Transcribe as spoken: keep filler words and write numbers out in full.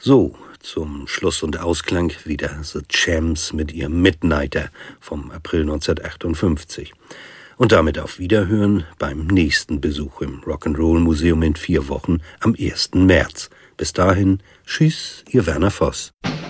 So, zum Schluss und Ausklang wieder The Champs mit ihrem Midnighter vom April neunzehnhundertachtundfünfzig. Und damit auf Wiederhören beim nächsten Besuch im Rock'n'Roll Museum in vier Wochen am ersten März. Bis dahin, tschüss, ihr Werner Voss.